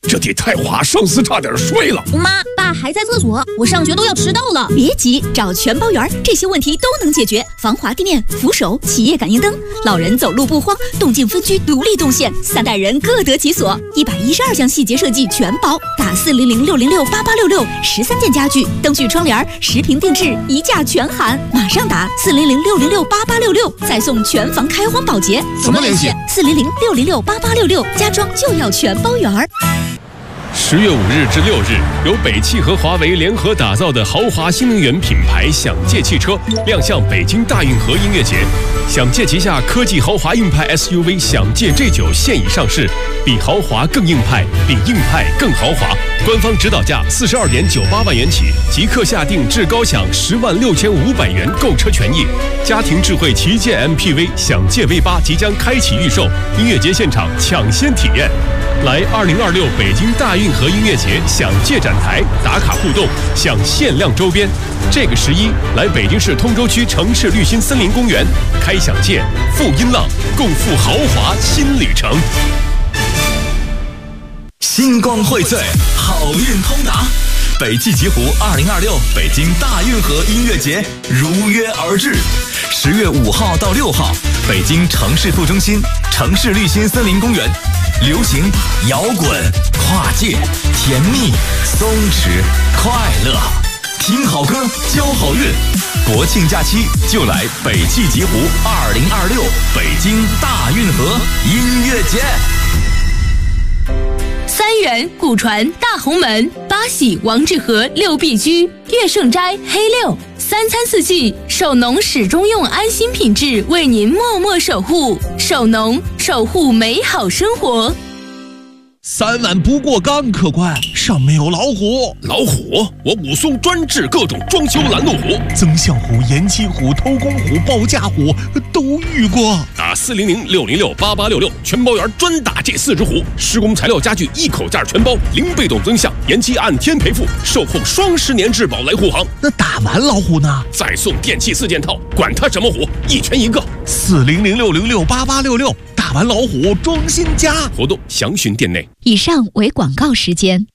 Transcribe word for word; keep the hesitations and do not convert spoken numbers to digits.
这得太华生死差点睡了。 妈，爸还在厕所，我上学都要迟到了。 别急，找全包园，这些问题都能解决。防滑地面、扶手、企业感应灯，老人走路不慌，动静分区独立动线，三代人各得其所。一百一十二项细节设计全包，打四零零六零六八八六六，十三件家具、灯具、窗帘，十平定制，一价全含。马上打四零零六零六八八六六，再送全房开荒保洁。 怎么联系？ 四零零六零六八八六六，家装就要全包园。 十月五日至六日，由北汽和华为联合打造的豪华新能源品牌享界汽车亮相北京大运河音乐节。享界旗下科技豪华硬派 S U V 享界 G 九现已上市，比豪华更硬派，比硬派更豪华。官方指导价四十二点九八万元起，即刻下定至高享十万六千五百元购车权益。家庭智慧旗舰 M P V 享界 V 八即将开启预售，音乐节现场抢先体验。来二零二六北京大运河音乐节享界展台打卡互动，享限量周边。这个十一来北京市通州区城市绿心森林公园，开享界，赴音浪，共赴豪华新旅程。 星光荟萃，好运通达。北汽极狐二零二六北京大运河音乐节如约而至，十月五号到六号，北京城市副中心城市绿心森林公园，流行、摇滚、跨界、甜蜜、松弛、快乐，听好歌，交好运。国庆假期就来北汽极狐二零二六北京大运河音乐节。 三元、古传、大红门、八喜、王致和、六必居、乐盛斋、黑六，三餐四季，守农始终用安心品质为您默默守护。守农，守护美好生活。 三碗不过冈，客官，上面有老虎。 老虎？我武松专治各种装修拦路虎， 增相虎、延期虎、偷工虎、报价虎都遇过。 打四零零六零六八八六六，全包园专打这四只虎。施工材料家具一口价全包，零被动增项，延期按天赔付，售后双十年质保来护航。 那打完老虎呢？ 再送电器四件套，管它什么虎，一拳一个。 四零零六零六八八六六，打完老虎装新家。 活动详询店内。 以上为广告时间。